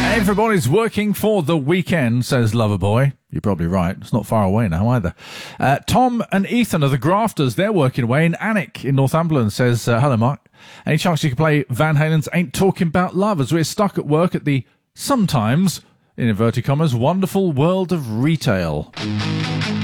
Everybody's working for the weekend, says Loverboy. You're probably right. It's not far away now either. Tom and Ethan are the grafters. They're working away in Alnwick in Northumberland, says, hello, Mark. Any chance you can play Van Halen's Ain't Talking About Love as we're stuck at work at the sometimes, in inverted commas, wonderful world of retail?